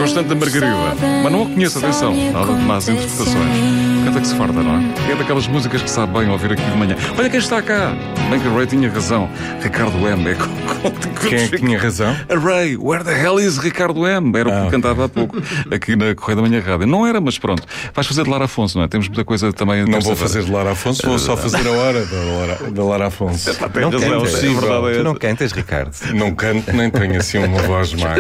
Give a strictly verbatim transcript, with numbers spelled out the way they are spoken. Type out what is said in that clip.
constante da Margarida. Mas não a conheço, atenção. Nada de más interpretações. Canta que se farda, não é? É daquelas músicas que sabe bem ouvir aqui de manhã. Olha quem está cá. Bem que a Ray tinha razão. Ricardo M. É com, com, com, Quem é que tinha razão? A Ray. Where the hell is Ricardo M? Era o que Ah, cantava há pouco. Aqui na Correia da Manhã Rádio. Não era, mas pronto. Vais fazer de Lara Afonso, não é? Temos muita coisa também. Não vou fazer de Lara Afonso, vou só fazer a hora da Lara, da Lara Afonso. Tem Não razão, cantas, é verdade, é Tu não essa. cantas, Ricardo. não canto, nem tenho assim uma voz má.